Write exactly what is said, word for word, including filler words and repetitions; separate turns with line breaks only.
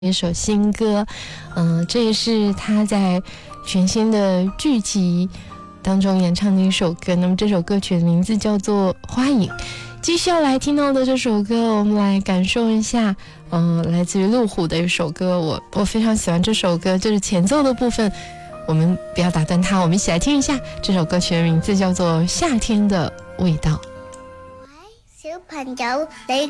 一首新歌，嗯、呃，这也是他在全新的剧集当中演唱的一首歌。那么这首歌曲的名字叫做《花影》。继续要来听到的这首歌，我们来感受一下，嗯、呃，来自于路虎的一首歌。我我非常喜欢这首歌，就是前奏的部分，我们不要打断它，我们一起来听一下这首歌曲的名字叫做《夏天的味道》。
小朋友，你